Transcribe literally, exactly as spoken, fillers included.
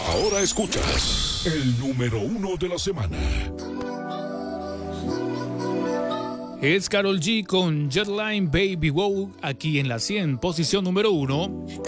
Ahora escuchas el número uno de la semana. Es Karol G con Jetline Baby Wow, aquí en la cien, posición número uno.